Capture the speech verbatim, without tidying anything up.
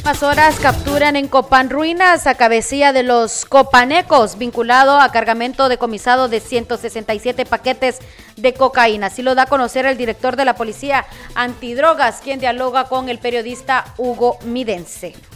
Más horas capturan en Copán Ruinas a cabecilla de los copanecos, vinculado a cargamento decomisado de ciento sesenta y siete paquetes de cocaína. Así lo da a conocer el director de la Policía Antidrogas, quien dialoga con el periodista Hugo Midense.